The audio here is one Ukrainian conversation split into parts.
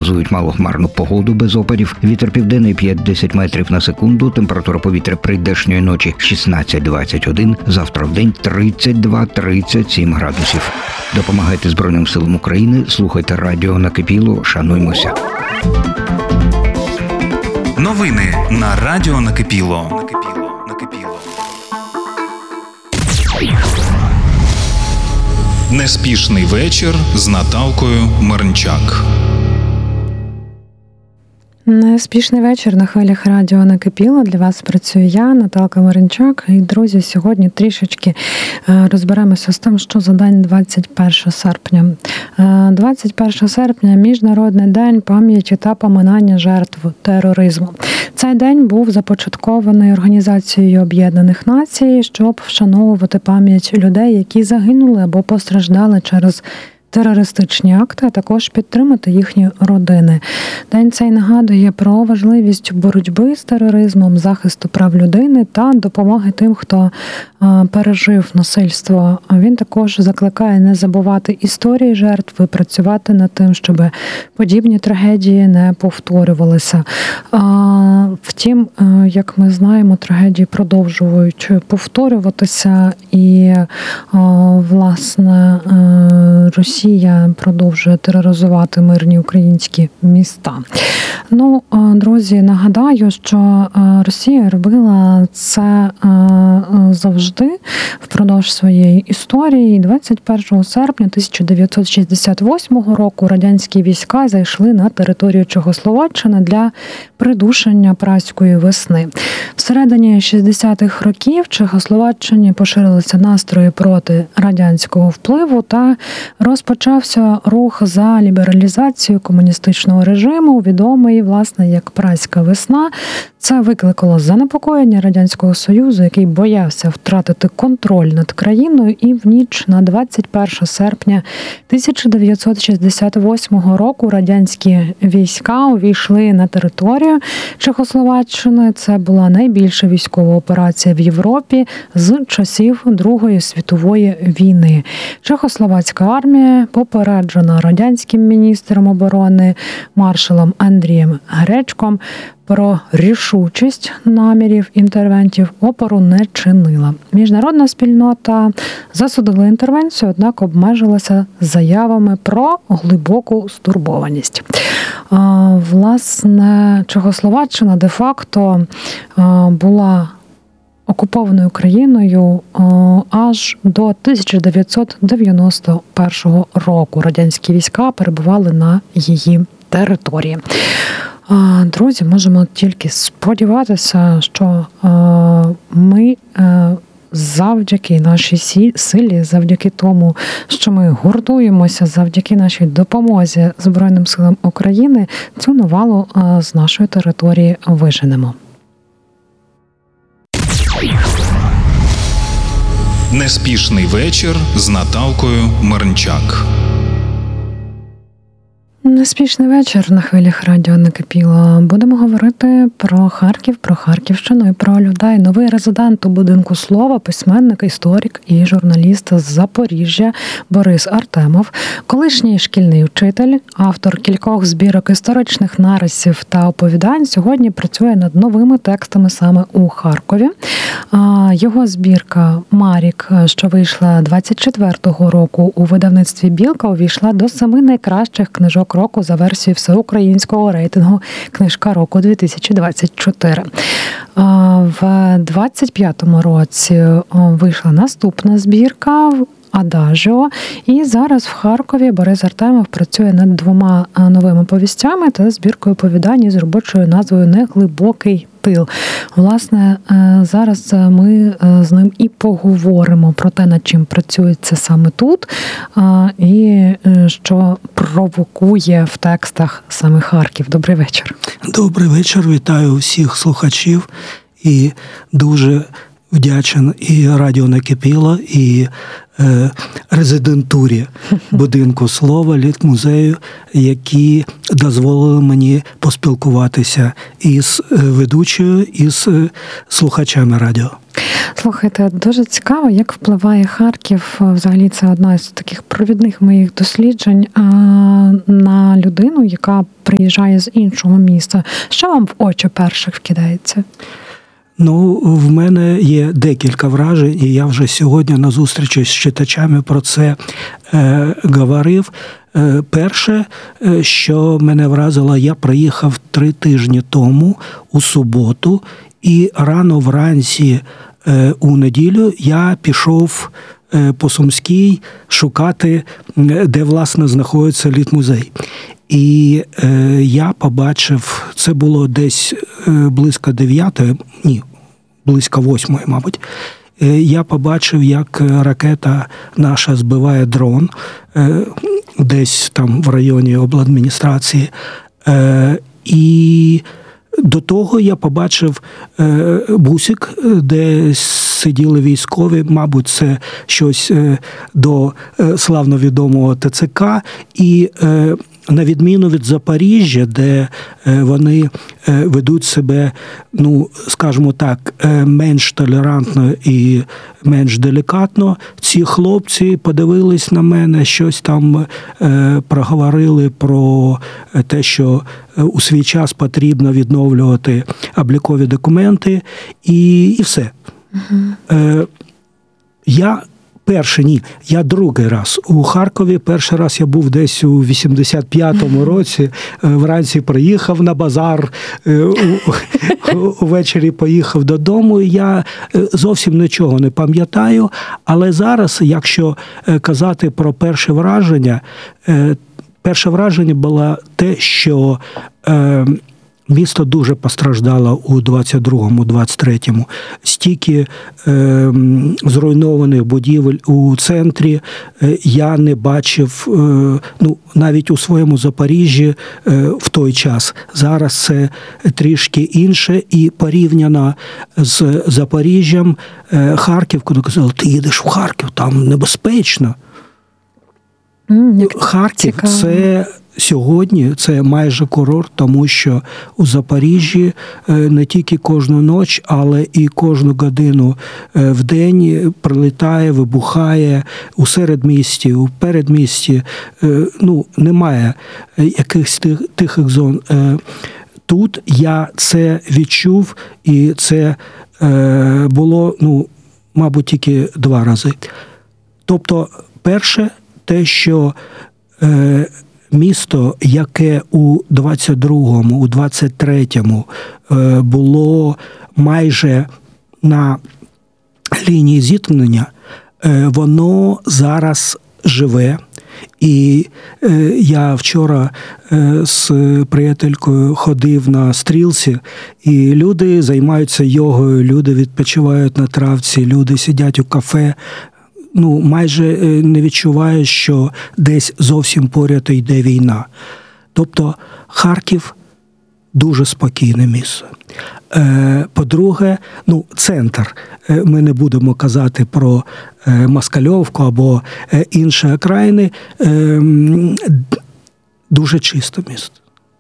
прогнозують малохмарну погоду без опадів. Вітер південний 5-10 метрів на секунду. Температура повітря прийдешньої ночі 16-21. Завтра в день 32-37 градусів. Допомагайте Збройним силам України. Слухайте радіо Накипіло. Шануймося. Новини на радіо Накипіло. Неспішний вечір з Наталкою Мирнчак. Неспішний вечір на хвилях радіо Накипіло. Для вас працюю я, Наталка Мирнчак. І, друзі, сьогодні трішечки розберемося з тим, що за день 21 серпня. 21 серпня – Міжнародний день пам'яті та поминання жертв тероризму. Цей день був започаткований Організацією Об'єднаних Націй, щоб вшановувати пам'ять людей, які загинули або постраждали через терористичні акти, а також підтримати їхні родини. День цей нагадує про важливість боротьби з тероризмом, захисту прав людини та допомоги тим, хто пережив насильство. Він також закликає не забувати історії жертв і працювати над тим, щоб подібні трагедії не повторювалися. Втім, як ми знаємо, трагедії продовжують повторюватися і, власне, Росія продовжує тероризувати мирні українські міста. Ну, друзі, нагадаю, що Росія робила це завжди впродовж своєї історії. 21 серпня 1968 року радянські війська зайшли на територію Чехословаччини для придушення Празької весни. Всередині 60-х років в Чехословаччині поширилися настрої проти радянського впливу та розпочався рух за лібералізацію комуністичного режиму, відомий, власне, як Празька весна. Це викликало занепокоєння Радянського Союзу, який боявся втратити контроль над країною, і в ніч на 21 серпня 1968 року радянські війська увійшли на територію Чехословаччини. Це була найбільша військова операція в Європі з часів Другої світової війни. Чехословацька армія, попереджена радянським міністром оборони маршалом Андрієм Гречком, про рішучість намірів інтервентів опору не чинила. Міжнародна спільнота засудила інтервенцію, однак обмежилася заявами про глибоку стурбованість. Власне, Чехословаччина де-факто була окупованою країною аж до 1991 року. Радянські війська перебували на її території. Друзі, можемо тільки сподіватися, що ми завдяки нашій силі, завдяки тому, що ми гуртуємося, завдяки нашій допомозі Збройним силам України, цю навалу з нашої території виженемо. Неспішний вечір з Наталкою Мирнчак. Неспішний вечір на хвилях радіо Накипіло. Будемо говорити про Харків, про Харківщину і про людей. Новий резидент у будинку слова, письменник, історик і журналіст з Запоріжжя Борис Артемов, колишній шкільний вчитель, автор кількох збірок історичних нарисів та оповідань, сьогодні працює над новими текстами саме у Харкові. Його збірка «Марік», що вийшла 24-го року у видавництві «Білка», увійшла до 7 найкращих книжок року за версією всеукраїнського рейтингу «Книжка року 2024». В 25-му році вийшла наступна збірка «Адажіо». І зараз в Харкові Борис Артемов працює над 2 новими повістями та збіркою оповідань з робочою назвою «Неглибокий тил». Власне, зараз ми з ним і поговоримо про те, над чим працюється саме тут, і що провокує в текстах саме Харків. Добрий вечір. Добрий вечір, вітаю всіх слухачів і дуже вдячен і радіо Накипіло, і резидентурі будинку слова, літмузею, які дозволили мені поспілкуватися із ведучою, і з слухачами радіо. Слухайте, дуже цікаво, як впливає Харків, взагалі це одна з таких провідних моїх досліджень, на людину, яка приїжджає з іншого міста. Що вам в очі перших вкидається? В мене є декілька вражень, і я вже сьогодні на зустрічі з читачами про це говорив. Перше, що мене вразило, я приїхав 3 тижні тому у суботу, і рано вранці у неділю я пішов по Сумській шукати, де, власне, знаходиться Літмузей. І я побачив, це було десь близько 8, мабуть. Я побачив, як ракета наша збиває дрон десь там в районі обладміністрації. І до того я побачив бусик, де сиділи військові, мабуть, це щось до славновідомого ТЦК, і на відміну від Запоріжжя, де вони ведуть себе, скажімо так, менш толерантно і менш делікатно, ці хлопці подивились на мене, щось там проговорили про те, що у свій час потрібно відновлювати облікові документи, і все. Я другий раз у Харкові. Перший раз я був десь у 85-му році. Вранці приїхав на базар, увечері поїхав додому. Я зовсім нічого не пам'ятаю. Але зараз, якщо казати про перше враження було те, що місто дуже постраждало у 22-му, 23-му. Стільки зруйнованих будівель у центрі я не бачив, навіть у своєму Запоріжжі в той час. Зараз це трішки інше, і порівняно з Запоріжжям, Харків, коли казали, ти їдеш в Харків, там небезпечно. Харків – це сьогодні це майже курорт, тому що у Запоріжжі не тільки кожну ніч, але і кожну годину в день прилітає, вибухає у середмісті, у передмісті. Немає якихось тихих зон. Тут я це відчув, і це було, мабуть, тільки 2 рази. Тобто, перше, те, що місто, яке у 22-му, у 23-му було майже на лінії зіткнення, воно зараз живе. І я вчора з приятелькою ходив на стрілці, і люди займаються йогою, люди відпочивають на травці, люди сидять у кафе. Майже не відчуваю, що десь зовсім поряд йде війна. Тобто Харків дуже спокійне місце. По-друге, центр. Ми не будемо казати про Москальовку або інші окраїни. Дуже чисте місто.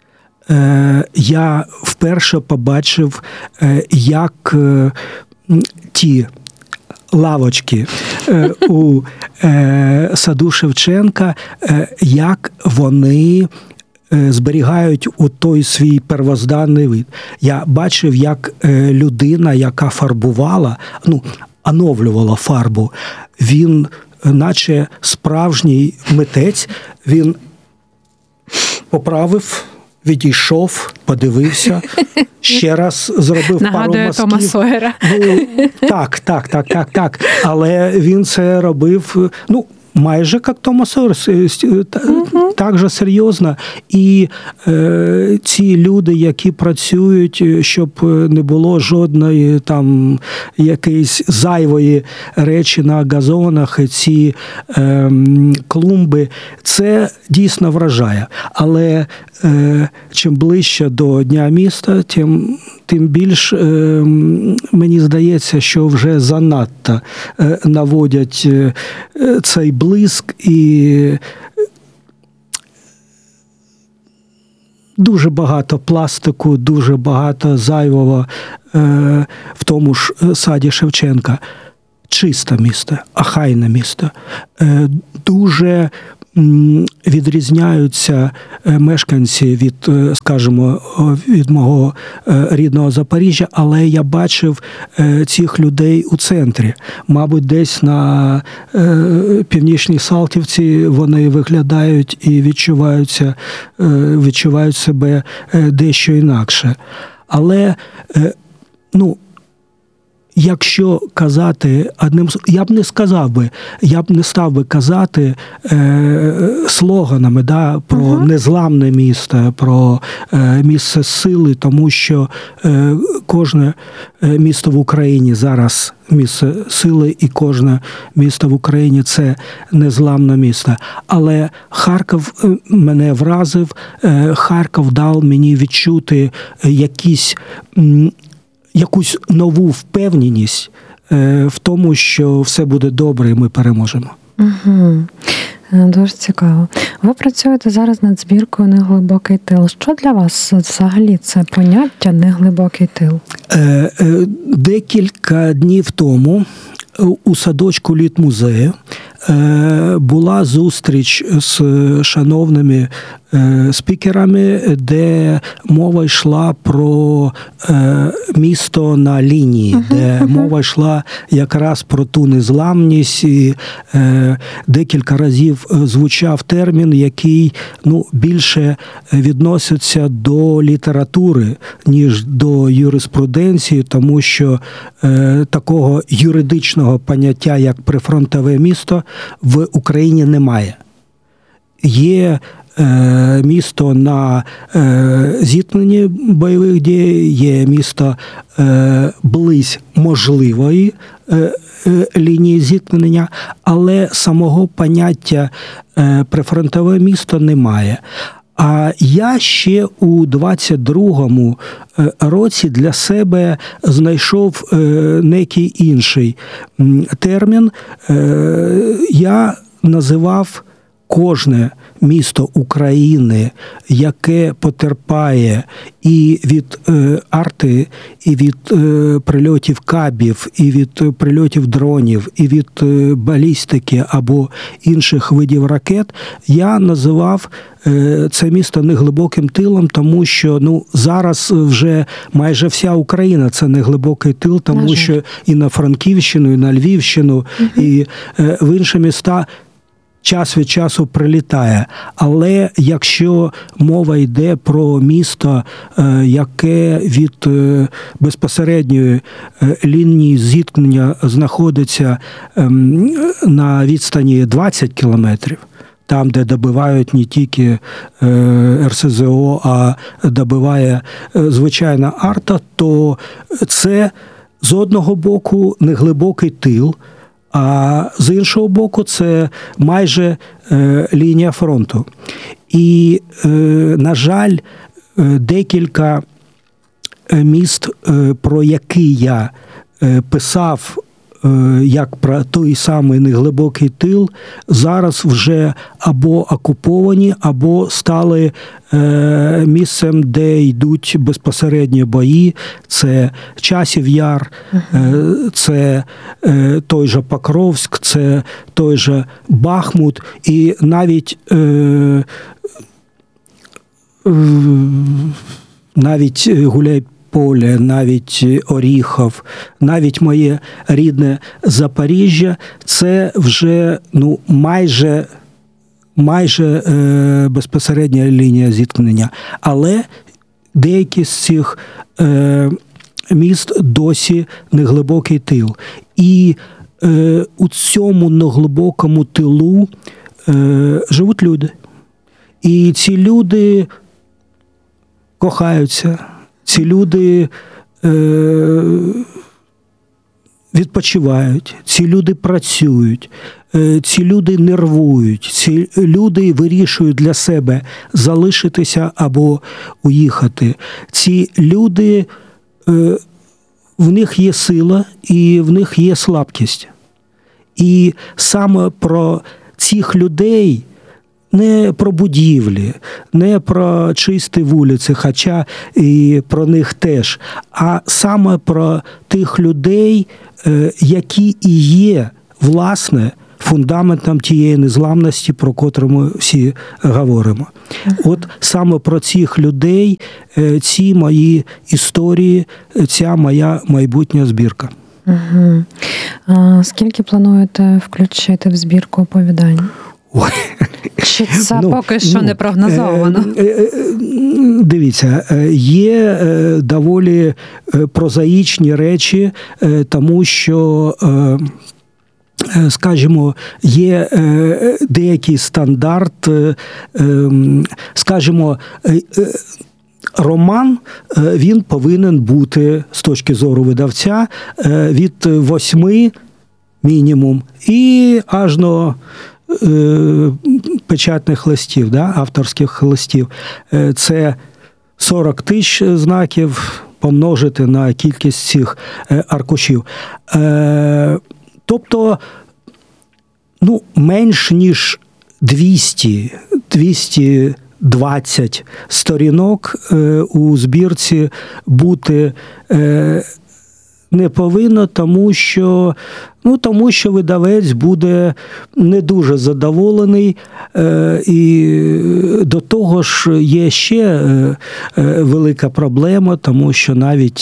Я вперше побачив, як ті лавочки у саду Шевченка, як вони зберігають у той свій первозданний вид. Я бачив, як людина, яка фарбувала, оновлювала фарбу, він, наче справжній митець, він поправив, відійшов, подивився, ще раз зробив пару мазків. Тома Сойера. Так. Але він це робив, майже як Тома Сойер, так же серйозно. І ці люди, які працюють, щоб не було жодної там якоїсь зайвої речі на газонах, ці клумби, це дійсно вражає. Але чим ближче до Дня міста, тим більш мені здається, що вже занадто наводять цей блиск і дуже багато пластику, дуже багато зайвого в тому ж саді Шевченка. Чисте місто, ахайне місто. Дуже відрізняються мешканці від, скажімо, від мого рідного Запоріжжя, але я бачив цих людей у центрі. Мабуть, десь на Північній Салтівці вони виглядають і відчувають себе дещо інакше. Але, якщо казати я б не став би казати слоганами, про незламне місто, про місце сили, тому що кожне місто в Україні зараз місце сили, і кожне місто в Україні – це незламне місто. Але Харків мене вразив, Харків дав мені відчути якусь нову впевненість в тому, що все буде добре і ми переможемо. Угу. Дуже цікаво. Ви працюєте зараз над збіркою «Неглибокий тил». Що для вас взагалі це поняття «неглибокий тил»? Декілька днів тому у садочку Літмузею була зустріч з шановними спікерами, де мова йшла про місто на лінії, де мова йшла якраз про ту незламність, і декілька разів звучав термін, який більше відноситься до літератури, ніж до юриспруденції, тому що такого юридичного поняття, як прифронтове місто, в Україні немає. Є місто на зіткненні бойових дій, є місто близь можливої лінії зіткнення, але самого поняття прифронтове місто немає. А я ще у 22-му році для себе знайшов некий інший термін. Я називав кожне місто України, яке потерпає і від арти, і від прильотів кабів, і від прильотів дронів, і від балістики або інших видів ракет, я називав це місто неглибоким тилом, тому що зараз вже майже вся Україна – це неглибокий тил, тому що і на Франківщину, і на Львівщину, і в інші міста час від часу прилітає. Але якщо мова йде про місто, яке від безпосередньої лінії зіткнення знаходиться на відстані 20 кілометрів, там, де добивають не тільки РСЗО, а добиває звичайна арта, то це з одного боку неглибокий тил, а з іншого боку це майже лінія фронту. І, на жаль, декілька міст, про які я писав, як про той самий неглибокий тил, зараз вже або окуповані, або стали місцем, де йдуть безпосередні бої. Це Часів Яр, це той же Покровськ, це той же Бахмут, і навіть Гуляйполе, навіть Оріхов, навіть моє рідне Запоріжжя – це вже майже безпосередня лінія зіткнення. Але деякі з цих міст досі неглибокий тил. І у цьому неглибокому тилу живуть люди. І ці люди кохаються, ці люди відпочивають, ці люди працюють, ці люди нервують, ці люди вирішують для себе залишитися або уїхати. Ці люди, в них є сила і в них є слабкість. І саме про цих людей не про будівлі, не про чисті вулиці, хоча і про них теж, а саме про тих людей, які і є, власне, фундаментом тієї незламності, про котру ми всі говоримо. От саме про цих людей ці мої історії, ця моя майбутня збірка. Угу. А скільки плануєте включити в збірку оповідань? Ой. Чи це поки що не прогнозовано? Дивіться, є доволі прозаїчні речі, тому що, скажімо, є деякий стандарт, скажімо, роман, він повинен бути, з точки зору видавця, від 8 мінімум і аж до печатних листів, да, авторських листів. Це 40 тисяч знаків помножити на кількість цих аркушів. Тобто, менш ніж 220 сторінок у збірці бути не повинно, тому що видавець буде не дуже задоволений, і до того ж є ще велика проблема, тому що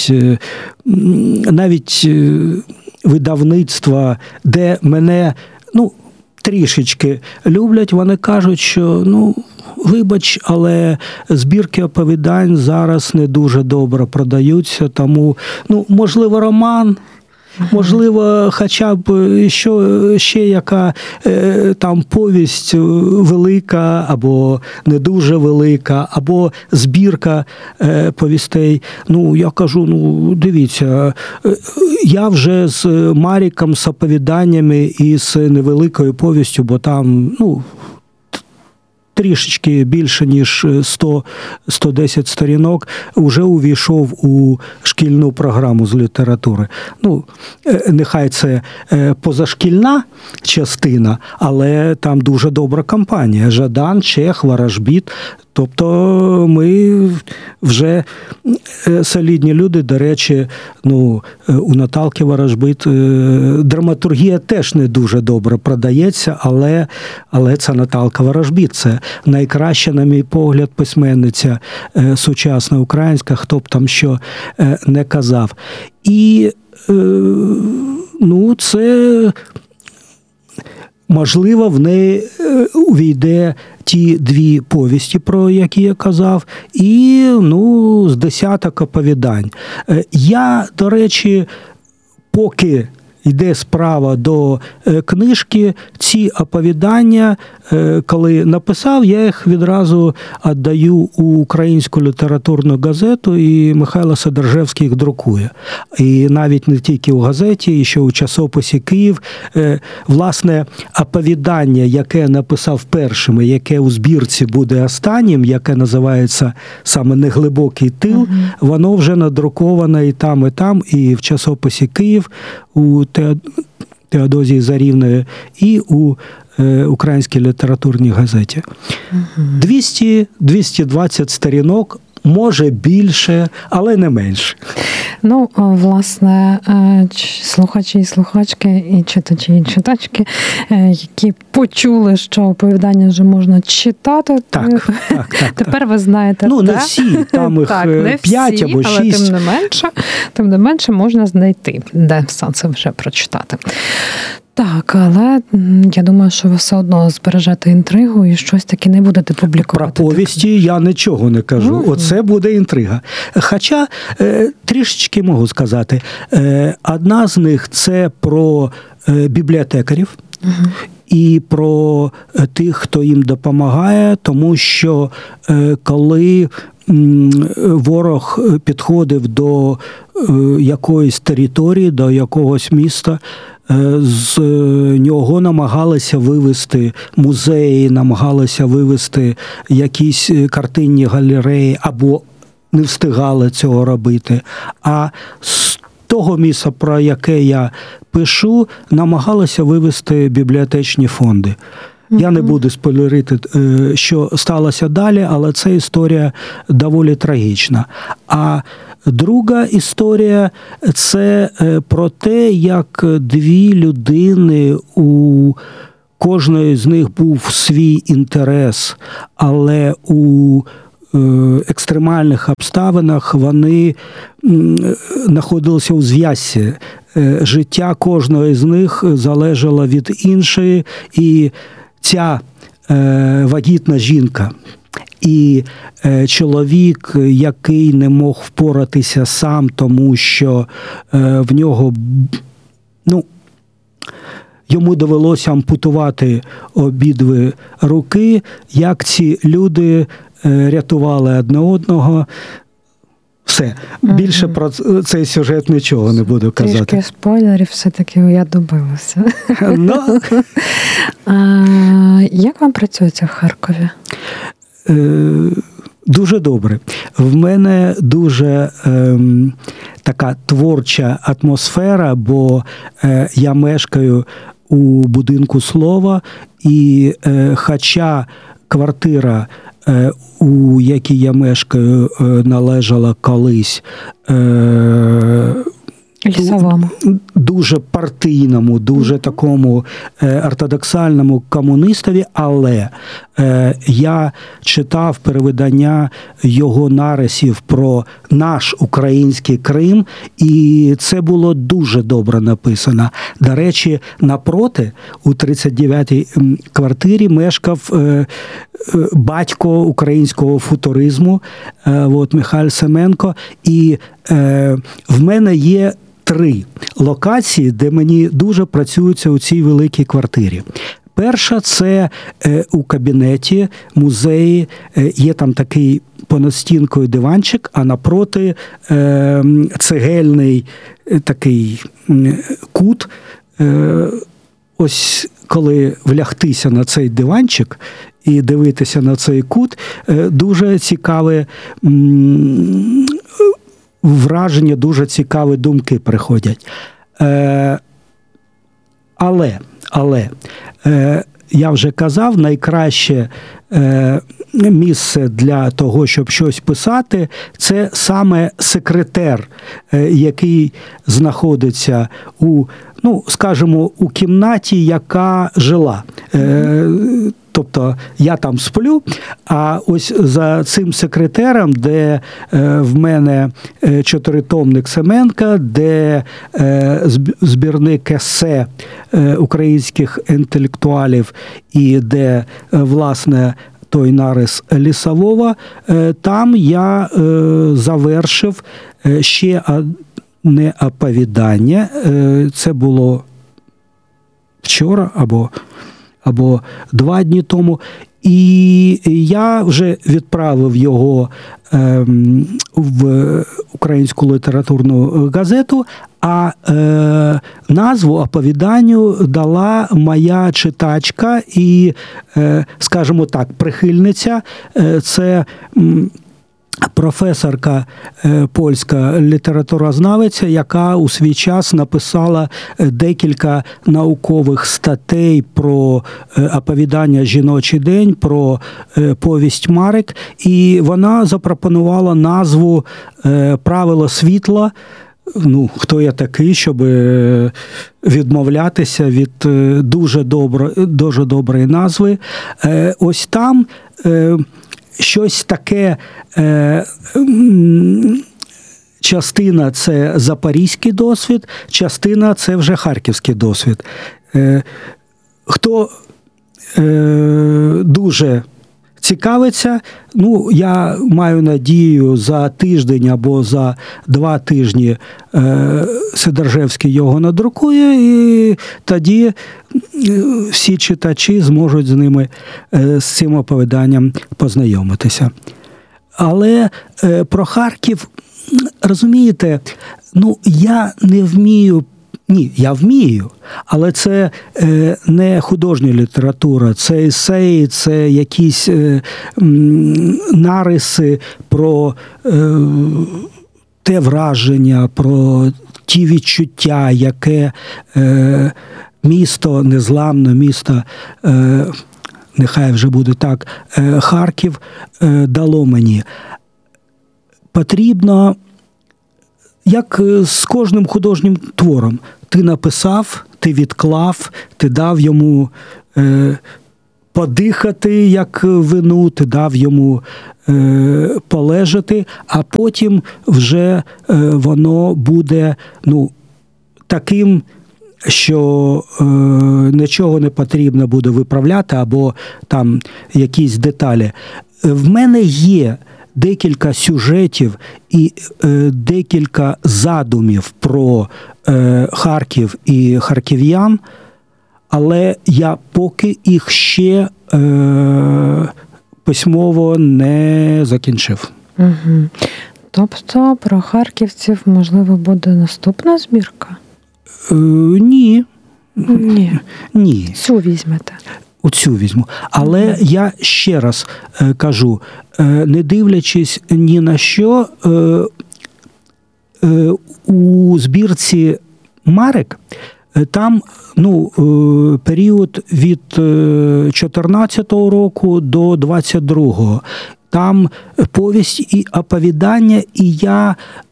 навіть видавництва, де мене трішечки люблять, вони кажуть, що вибач, але збірки оповідань зараз не дуже добре продаються, тому, можливо, роман, можливо, хоча б ще яка там повість велика, або не дуже велика, або збірка повістей. Я кажу, дивіться, я вже з Маріком, з оповіданнями і з невеликою повістю, бо там, трішечки більше, ніж 100-110 сторінок, вже увійшов у шкільну програму з літератури. Нехай це позашкільна частина, але там дуже добра кампанія. Жадан, Чех, Ворожбіт. Тобто ми вже солідні люди. До речі, у Наталки Ворожбіт драматургія теж не дуже добре продається, але це Наталка Ворожбіт. Це найкраща, на мій погляд, письменниця сучасна українська, хто б там що не казав. І, це, можливо, в неї увійде ті 2 повісті, про які я казав, і, з десяток оповідань. Я, до речі, поки йде справа до книжки, ці оповідання, коли написав, я їх відразу віддаю у Українську літературну газету, і Михайло Содержевський їх друкує. І навіть не тільки у газеті, і ще у часописі «Київ». Власне, оповідання, яке написав першим, і яке у збірці буде останнім, яке називається саме «Неглибокий тил», воно вже надруковане і там, і в часописі «Київ», у Теодозії Зарівної і у Українській літературній газеті. 200-220 сторінок, може більше, але не менше. Власне, слухачі і слухачки, і читачі і читачки, які почули, що оповідання вже можна читати, так. Тепер ви знаєте, не всі, там їх 5 або 6. Але тим не менше можна знайти, де все це вже прочитати. Так, але я думаю, що ви все одно збережете інтригу і щось таки не будете публікувати. Про повісті я нічого не кажу. Оце буде інтрига. Хоча трішечки можу сказати. Одна з них – це про бібліотекарів. І про тих, хто їм допомагає, тому що коли ворог підходив до якоїсь території, до якогось міста, з нього намагалися вивезти музеї, намагалися вивезти якісь картинні галереї, або не встигали цього робити. А з того місця, про яке я пишу, намагалися вивезти бібліотечні фонди. Я не буду спойлерити, що сталося далі, але це історія доволі трагічна. А друга історія – це про те, як дві людини, у кожної з них був свій інтерес, але у екстремальних обставинах вони знаходилися у зв'язці. Життя кожної з них залежало від іншої, і ця вагітна жінка і чоловік, який не мог впоратися сам, тому що в нього, йому довелося ампутувати обидві руки, як ці люди рятували одне одного. Все. Більше про цей сюжет нічого не буду казати. Трішки спойлерів все-таки я добилася. Як вам працюється в Харкові? Дуже добре. В мене дуже така творча атмосфера, бо я мешкаю у будинку слова, і хоча квартира, у якій я мешкаю, належала колись Лісовому. Дуже партийному, дуже такому ортодоксальному комуністові, але я читав перевидання його нарисів про наш український Крим, і це було дуже добре написано. До речі, напроти, у 39-й квартирі мешкав батько українського футуризму, Михайло Семенко, і в мене є 3 локації, де мені дуже працюється у цій великій квартирі. Перша – це у кабінеті, музеї, є там такий понад стінкою диванчик, а напроти цегельний такий кут. Ось коли влягтися на цей диванчик і дивитися на цей кут, дуже цікаве враження, дуже цікаві думки приходять. Але я вже казав, найкраще місце для того, щоб щось писати, це саме секретер, який знаходиться скажімо, у кімнаті, яка жила. Тобто я там сплю, а ось за цим секретером, де в мене 4-томник Семенка, де збірник есе українських інтелектуалів і де, власне, той нарис Лісового, там я завершив ще одне оповідання. Це було вчора або 2 дні тому. І я вже відправив його в Українську літературну газету, а назву оповіданню дала моя читачка і, скажімо так, прихильниця. Це професорка польська літературознавиця, яка у свій час написала декілька наукових статей про оповідання «Жіночий день», про повість «Марик», і вона запропонувала назву «Правило світла». Хто я такий, щоб відмовлятися від дуже доброї назви. Ось там щось таке, частина – це запорізький досвід, частина – це вже харківський досвід. Хто дуже цікавиться, я маю надію, за тиждень або за 2 тижні Сидоржевський його надрукує, і тоді всі читачі зможуть з цим оповіданням познайомитися. Але про Харків, розумієте, я не вмію. Ні, я вмію, але це не художня література, це есеї, це якісь нариси про те враження, про ті відчуття, яке місто незламне, місто нехай вже буде так, Харків дало мені. Потрібно, як з кожним художнім твором, ти написав, ти відклав, ти дав йому подихати, як вину, ти дав йому полежати, а потім вже воно буде, таким, що нічого не потрібно буде виправляти, або там якісь деталі. В мене є декілька сюжетів і декілька задумів про Харків і харків'ян, але я поки їх ще письмово не закінчив. Угу. Тобто про харківців, можливо, буде наступна збірка? Ні. Ні. Цю візьмете? Оцю візьму. Але я ще раз кажу, не дивлячись ні на що, у збірці Марек там період від 14-го року до 22-го. Там повість і оповідання, і я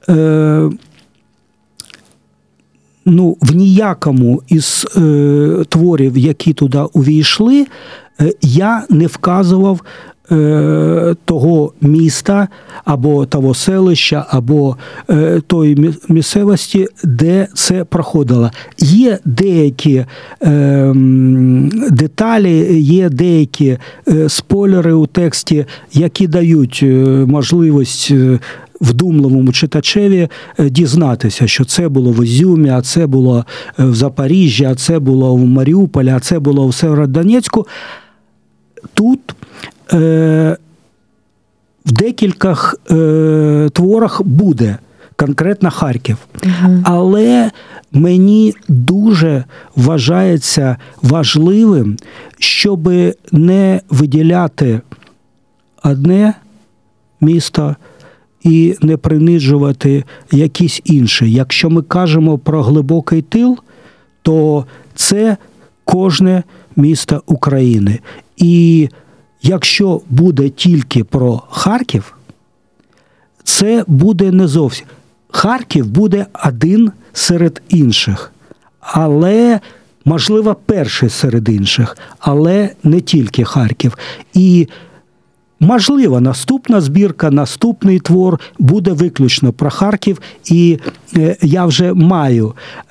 в ніякому із творів, які туди увійшли, я не вказував того міста, або того селища, або тої місцевості, де це проходило. Є деякі деталі, є деякі спойлери у тексті, які дають можливість вдумливому читачеві дізнатися, що це було в Ізюмі, а це було в Запоріжжі, а це було в Маріуполі, а це було в Сєвєродонецьку. Тут в декількох творах буде конкретно Харків. Але мені дуже вважається важливим, щоб не виділяти одне місто і не принижувати якісь інші. Якщо ми кажемо про глибокий тил, то це кожне місто України. І якщо буде тільки про Харків, це буде не зовсім. Харків буде один серед інших, але, можливо, перший серед інших, але не тільки Харків. І, можливо, наступна збірка, наступний твор буде виключно про Харків, і я вже маю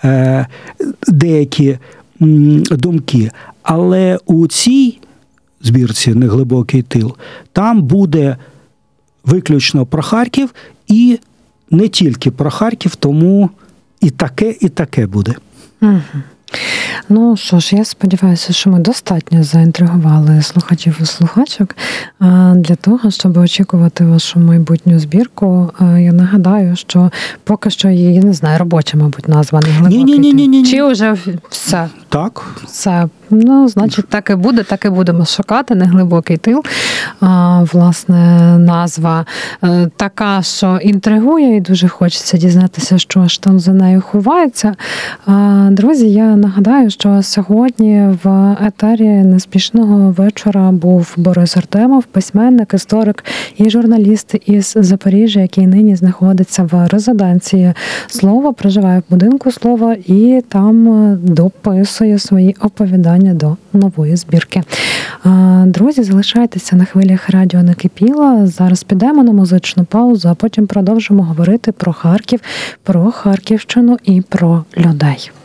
деякі думки. Але у цій збірці «Неглибокий тил» там буде виключно про Харків, і не тільки про Харків, тому і таке буде. Угу. Ну що ж, я сподіваюся, що ми достатньо заінтригували слухачів і слухачок для того, щоб очікувати вашу майбутню збірку. Я нагадаю, що поки що її, не знаю, робоча, мабуть, назва «Неглибокий тил». Чи вже все? Так. Все. Значить, так і буде, так і будемо шукати «Неглибокий тил». Власне, назва така, що інтригує, і дуже хочеться дізнатися, що ж там за нею ховається. Друзі, я нагадаю, що сьогодні в етері «Неспішного вечора» був Борис Артемов, письменник, історик і журналіст із Запоріжжя, який нині знаходиться в резиденції «Слово», проживає в будинку «Слово» і там дописує свої оповідання до нової збірки. Друзі, залишайтеся на хвилях радіо «Накипіло». Зараз підемо на музичну паузу, а потім продовжимо говорити про Харків, про Харківщину і про людей.